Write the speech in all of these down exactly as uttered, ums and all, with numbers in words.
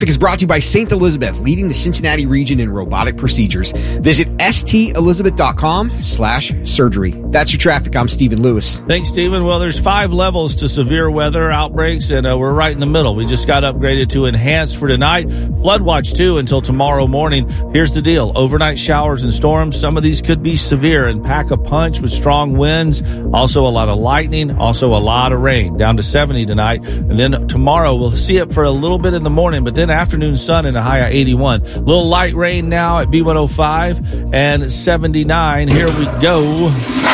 Is brought to you by Saint Elizabeth, leading the Cincinnati region in robotic procedures. Visit stelizabeth.com slash surgery. That's your traffic. I'm Stephen Lewis. Thanks, Stephen. Well, there's five levels to severe weather outbreaks, and uh, we're right in the middle. We just got upgraded to enhanced for tonight. Flood watch, too, until tomorrow morning. Here's the deal. Overnight showers and storms. Some of these could be severe and pack a punch with strong winds. Also a lot of lightning. Also a lot of rain. Down to seventy tonight. And then tomorrow we'll see it for a little bit in the morning, but then afternoon sun and a high of eighty-one. A little light rain now at B one oh five and seventy-nine. Here we go.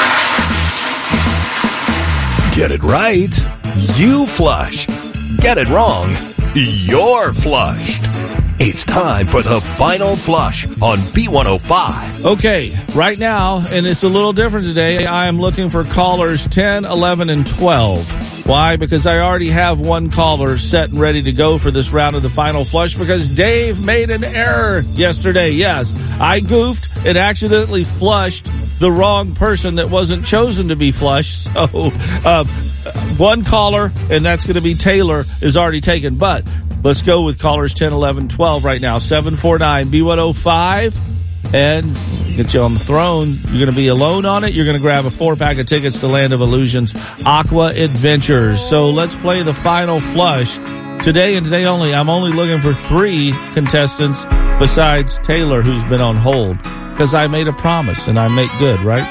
Get it right, you flush. Get it wrong, you're flushed. It's time for the final flush on B one oh five. Okay, right now, and it's a little different today, I am looking for callers ten, eleven, and twelve. Why? Because I already have one caller set and ready to go for this round of the final flush because Dave made an error yesterday. Yes, I goofed and accidentally flushed the wrong person that wasn't chosen to be flushed. So uh, one caller, and that's going to be Taylor, is already taken. But let's go with callers ten, eleven, twelve right now. seven four nine B one oh five. And get you on the throne. You're going to be alone on it. You're going to grab a four-pack of tickets to Land of Illusions Aqua Adventures. So let's play the final flush. Today and today only, I'm only looking for three contestants besides Taylor, who's been on hold. Because I made a promise, and I make good, right?